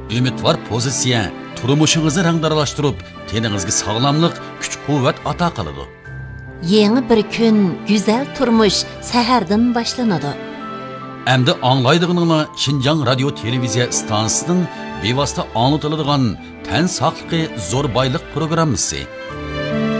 umidvor pozitsiya turmushingizni rangdaralashtirib, teningizga sog'lomlik, kuch-quvvat ato qiladi. Yeni bir kun, güzel turmuş sahardan boshlanadi. Endi anglaydig'iningni Xinjiang radio televiziya stansiyasining bevosita anlatiladigan tan saqligi zo'r boylik programmasi.